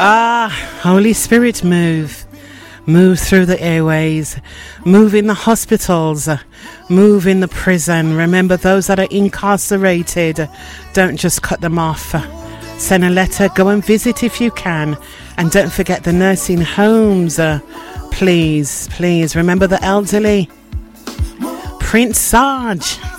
Holy Spirit, move. Move through the airways. Move in the hospitals. Move in the prison. Remember those that are incarcerated. Don't just cut them off. Send a letter. Go and visit if you can. And don't forget the nursing homes. Please, please remember the elderly. Prince Sarge.